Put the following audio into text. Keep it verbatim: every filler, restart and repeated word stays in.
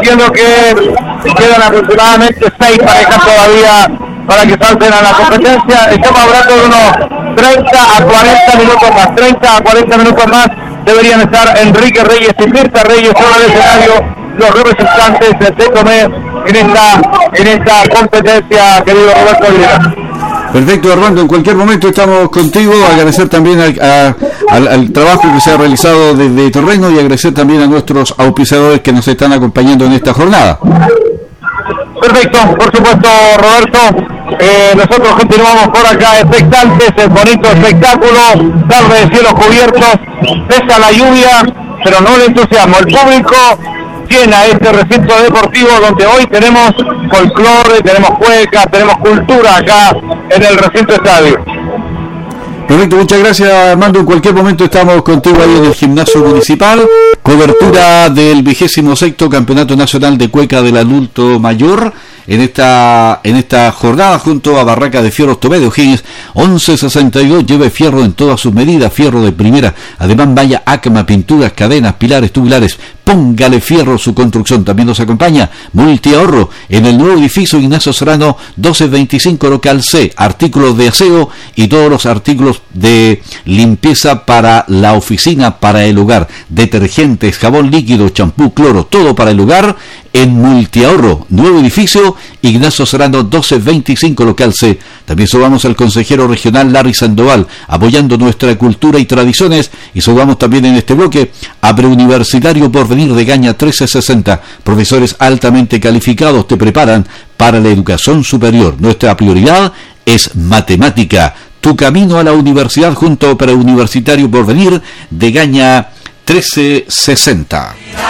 diciendo que quedan aproximadamente seis parejas todavía para que salten a la competencia. Estamos hablando de unos treinta a cuarenta minutos más, treinta a cuarenta minutos más deberían estar Enrique Reyes y Mirta Reyes sobre el escenario, los representantes de Tomé en esta, en esta competencia, querido Roberto Olivera. Perfecto, Armando, en cualquier momento estamos contigo. Agradecer también a, a, al, al trabajo que se ha realizado desde Torreno y agradecer también a nuestros auspiciadores que nos están acompañando en esta jornada. Perfecto, por supuesto, Roberto. Eh, nosotros continuamos por acá expectantes, el bonito espectáculo, tarde de cielos cubiertos, pesa la lluvia, pero no el entusiasmo. El público llena este recinto deportivo donde hoy tenemos folclore, tenemos cuecas, tenemos cultura acá en el recinto estadio. Perfecto, muchas gracias, Armando. En cualquier momento estamos contigo ahí en el gimnasio municipal. Cobertura del vigésimo sexto Campeonato Nacional de Cueca del Adulto Mayor en esta en esta jornada junto a Barraca de Fierros Tomé de O'Higgins. Once sesenta y dos, lleve fierro en todas sus medidas, fierro de primera. Además vaya Acma, pinturas, cadenas, pilares, tubulares. Póngale fierro a su construcción. También nos acompaña Multiahorro en el nuevo edificio Ignacio Serrano doce veinticinco local C. Artículos de aseo y todos los artículos de limpieza para la oficina, para el hogar. Detergentes, jabón líquido, champú, cloro, todo para el hogar en Multiahorro. Nuevo edificio Ignacio Serrano doce veinticinco local C. También saludamos al consejero regional Larry Sandoval, apoyando nuestra cultura y tradiciones, y saludamos también en este bloque a Preuniversitario Porvenir de Gaña trece sesenta. Profesores altamente calificados te preparan para la educación superior. Nuestra prioridad es matemática. Tu camino a la universidad junto a Preuniversitario Porvenir de Gaña trece sesenta.